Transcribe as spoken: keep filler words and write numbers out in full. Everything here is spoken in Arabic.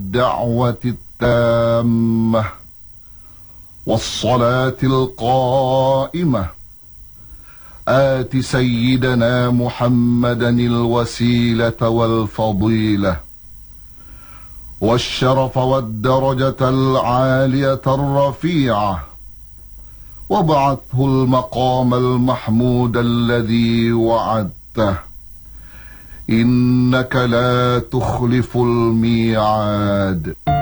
الدعوة التامة والصلاة القائمة آت سيدنا محمدا الوسيلة والفضيلة والشرف والدرجة العالية الرفيعة وابعثه المقام المحمود الذي وعدته إنك لا تخلف الميعاد.